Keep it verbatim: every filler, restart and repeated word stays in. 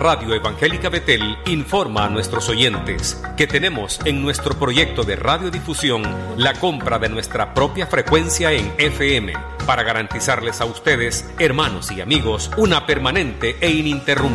Radio Evangélica Betel informa a nuestros oyentes que tenemos en nuestro proyecto de radiodifusión la compra de nuestra propia frecuencia en F M para garantizarles a ustedes, hermanos y amigos, una permanente e ininterrumpida